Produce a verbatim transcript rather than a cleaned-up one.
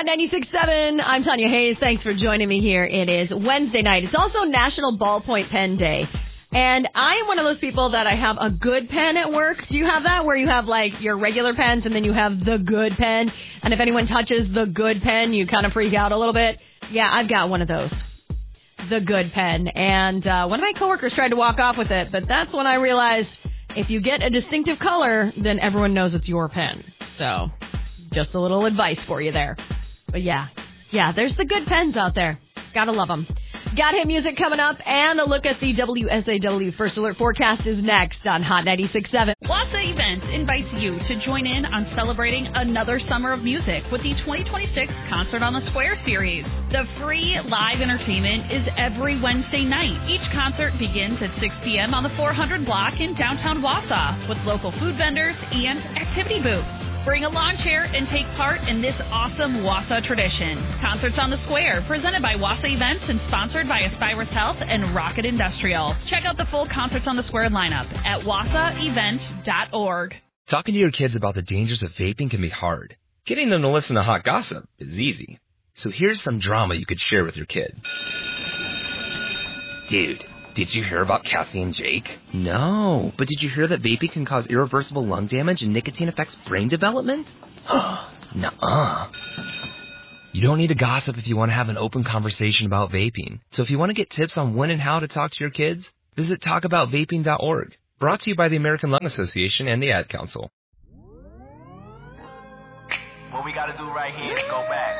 Hot ninety-six point seven, I'm Tanya Hayes. Thanks for joining me here. It is Wednesday night. It's also National Ballpoint Pen Day. And I am one of those people that I have a good pen at work. Do you have that where you have like your regular pens and then you have the good pen? And if anyone touches the good pen, you kind of freak out a little bit? Yeah, I've got one of those. The good pen. And uh, one of my coworkers tried to walk off with it, but that's when I realized if you get a distinctive color, then everyone knows it's your pen. So just a little advice for you there. But yeah, yeah, there's the good pens out there. Gotta love them. Got hit music coming up, and a look at the W S A W First Alert forecast is next on Hot ninety-six point seven. Wassa Events invites you to join in on celebrating another summer of music with the twenty twenty-six Concert on the Square series. The free live entertainment is every Wednesday night. Each concert begins at six p.m. on the four hundred block in downtown Wassa with local food vendors and activity booths. Bring a lawn chair and take part in this awesome Wassa tradition. Concerts on the Square, presented by Wassa Events and sponsored by Aspirus Health and Rocket Industrial. Check out the full Concerts on the Square lineup at wassa event dot org. Talking to your kids about the dangers of vaping can be hard. Getting them to listen to hot gossip is easy. So here's some drama you could share with your kid. Dude, did you hear about Cassie and Jake? No, but did you hear that vaping can cause irreversible lung damage and nicotine affects brain development? Nuh-uh. You don't need to gossip if you want to have an open conversation about vaping. So if you want to get tips on when and how to talk to your kids, visit talk about vaping dot org. Brought to you by the American Lung Association and the Ad Council. What we got to do right here is go back.